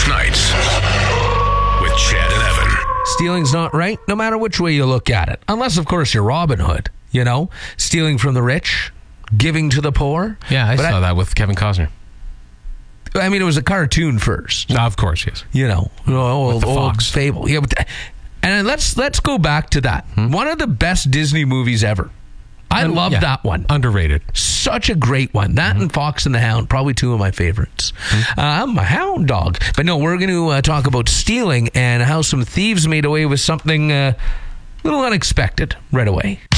Most nights with Chad and Evan. Stealing's not right, no matter which way you look at it. Unless, of course, you're Robin Hood, stealing from the rich, giving to the poor. Yeah, I saw that with Kevin Costner. I mean, it was a cartoon first. Of course, yes. Old fox. fable. Yeah, and let's go back to that. One of the best Disney movies ever. I love that one. Underrated. Such a great one. That and Fox and the Hound, probably two of my favorites. I'm a hound dog. But no, we're going to talk about stealing and how some thieves made away with something a little unexpected right away.